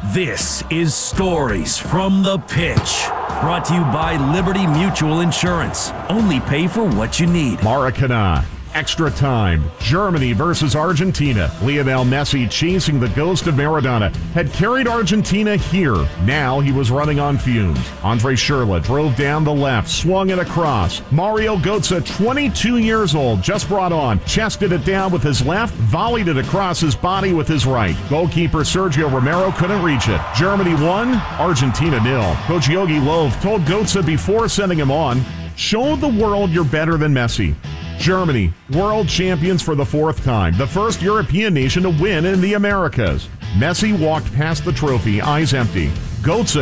This is Stories from the Pitch, brought to you by Liberty Mutual Insurance. Only pay for what you need. Maracana. Extra time. Germany versus Argentina. Lionel Messi, chasing the ghost of Maradona, had carried Argentina here. Now he was running on fumes. Andre Schürrle drove down the left, swung it across. Mario Götze, 22 years old, just brought on, chested it down with his left, volleyed it across his body with his right. Goalkeeper Sergio Romero couldn't reach it. Germany won, Argentina 0. Coach Jogi Löw told Götze before sending him on, "Show the world you're better than Messi." Germany, world champions for the fourth time, the first European nation to win in the Americas. Messi walked past the trophy, eyes empty. Götze